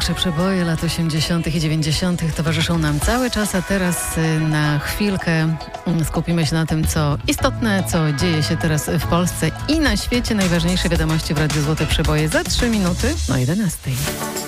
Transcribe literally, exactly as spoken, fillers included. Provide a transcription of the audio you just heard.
największe przeboje lat osiemdziesiątych i dziewięćdziesiątych towarzyszą nam cały czas, a teraz na chwilkę skupimy się na tym, co istotne, co dzieje się teraz w Polsce i na świecie. Najważniejsze wiadomości w Radiu Złote Przeboje za trzy minuty o jedenastej.